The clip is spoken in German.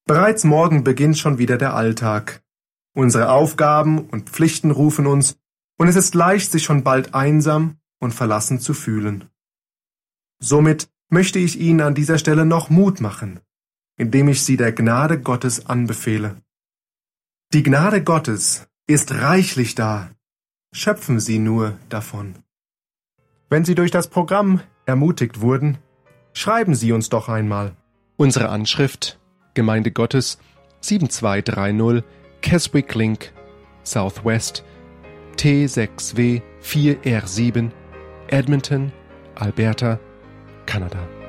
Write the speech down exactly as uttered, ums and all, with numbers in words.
Bereits morgen beginnt schon wieder der Alltag. Unsere Aufgaben und Pflichten rufen uns, und es ist leicht, sich schon bald einsam und verlassen zu fühlen. Somit möchte ich Ihnen an dieser Stelle noch Mut machen, indem ich Sie der Gnade Gottes anbefehle. Die Gnade Gottes ist reichlich da. Schöpfen Sie nur davon. Wenn Sie durch das Programm ermutigt wurden, schreiben Sie uns doch einmal. Unsere Anschrift: Gemeinde Gottes, sieben zwei drei null Keswick Link, Southwest, T sechs W vier R sieben, Edmonton, Alberta, Kanada.